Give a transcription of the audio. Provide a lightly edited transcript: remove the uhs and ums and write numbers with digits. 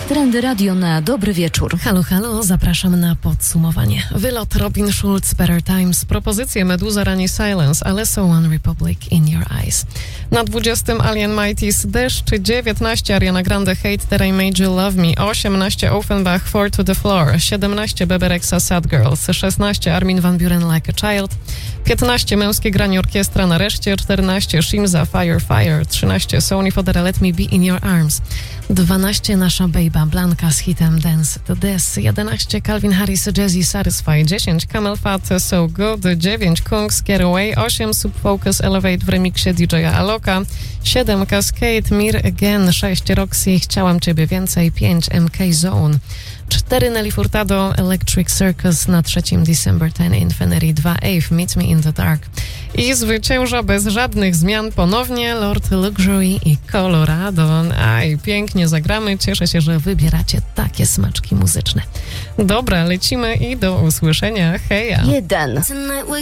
Trendy Radio na dobry wieczór. Halo, halo, zapraszam na podsumowanie. Wylot Robin Schulz, Better Times, propozycje Meduza Rani Silence, Alesso One Republic, In Your Eyes. Na 20 Alien Mighty's Deszcz, 19 Ariana Grande Hate That I Made You Love Me, 18 Offenbach Four to the Floor, 17 Bebe Rexha Sad Girls, 16 Armin van Buuren Like a Child, 15 Męskie granie orkiestra nareszcie, 14 Shimza Fire Fire, 13 Sony Fodera Let Me Be In Your Arms, 12 Nasza Bejba Blanka z hitem Dance to This, 11 Calvin Harris Jazzy Satisfy, 10 Camel Fat So Good, 9 Kungs Get Away, 8 Subfocus Elevate w remiksie DJ-a Aloka, 7 Cascade Mir Again, 6 Roxy Chciałam Ciebie Więcej, 5 MK Zone, 4 Nelly Furtado Electric Circus, na 3 December 10 Infinity, 2 Ave Meet Me in the Dark i zwycięża bez żadnych zmian ponownie Lord Luxury i Colorado. Aj, pięknie zagramy, cieszę się, że wybieracie takie smaczki muzyczne. Dobra, lecimy i do usłyszenia, heja! 1.